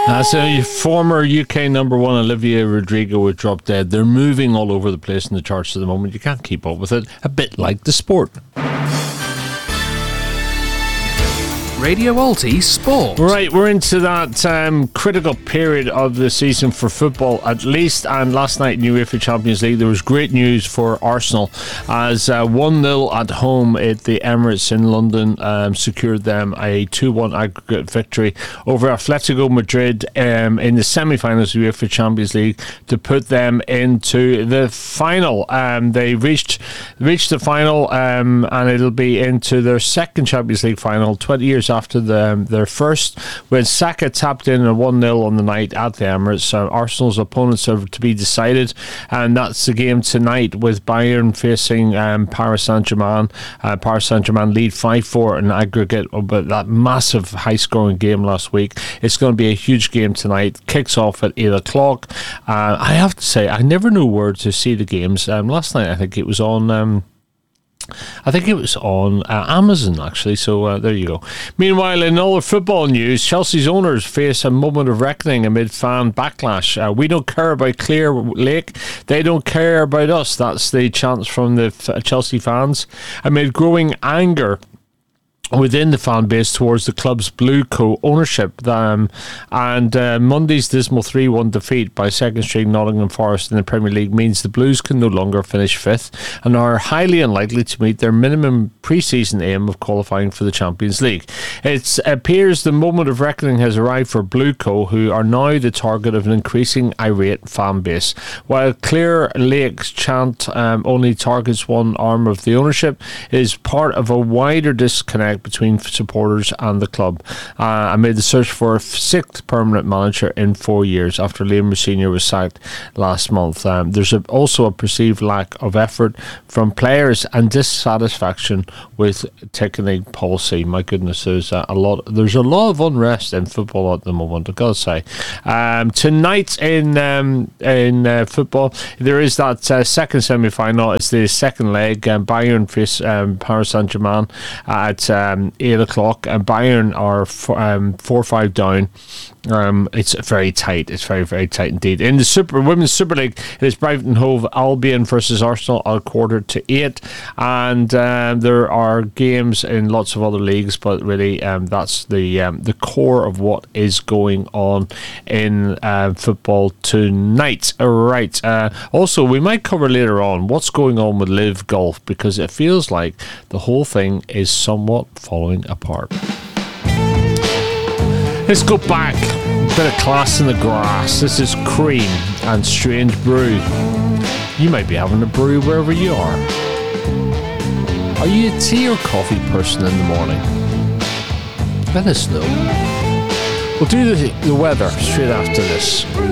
As a former UK number one, Olivia Rodrigo, would drop dead. They're moving all over the place in the charts at the moment. You can't keep up with it. A bit like the sport. Radio Alti Sport. Right, we're into that critical period of the season for football, at least. And last night in the UEFA Champions League, there was great news for Arsenal as 1-0 at home at the Emirates in London secured them a 2-1 aggregate victory over Atletico Madrid in the semi-finals of the UEFA Champions League to put them into the final. They reached the final and it'll be into their second Champions League final 20 years after their first, when Saka tapped in a 1-0 on the night at the Emirates. Arsenal's opponents are to be decided, and that's the game tonight with Bayern facing Paris Saint-Germain. Paris Saint-Germain lead 5-4 in aggregate, but that massive high-scoring game last week. It's going to be a huge game tonight. Kicks off at 8 o'clock. I have to say, I never know where to see the games. Last night, I think it was on Amazon, actually, so there you go. Meanwhile, in other football news, Chelsea's owners face a moment of reckoning amid fan backlash. We don't care about Clear Lake, they don't care about us. That's the chants from the Chelsea fans amid growing anger within the fan base towards the club's Blue co-ownership. And Monday's dismal 3-1 defeat by second-string Nottingham Forest in the Premier League means the Blues can no longer finish fifth and are highly unlikely to meet their minimum pre-season aim of qualifying for the Champions League. It appears the moment of reckoning has arrived for Blue Co, who are now the target of an increasing irate fan base. While Clear Lake's chant only targets one arm of the ownership, it is part of a wider disconnect between supporters and the club amid the search for a sixth permanent manager in 4 years after Liam Mousinho was sacked last month. There's also a perceived lack of effort from players and dissatisfaction with ticketing policy. My goodness, there's a lot of unrest in football at the moment, I've got to say. Tonight in football, there is that second semi-final. It's the second leg. Bayern face Paris Saint-Germain at 8 o'clock, and Bayern are 4-5 down. It's very tight. It's very, very tight indeed. In the Women's Super League, it is Brighton Hove Albion versus Arsenal at 7:45, and there are games in lots of other leagues, but really that's the core of what is going on in football tonight. Right. Also, we might cover later on what's going on with Live Golf, because it feels like the whole thing is somewhat falling apart. Let's go back. Bit of class in the grass. This is Cream and Strange Brew. You might be having a brew wherever you are. Are you a tea or coffee person in the morning? Let us know. We'll do the weather straight after this.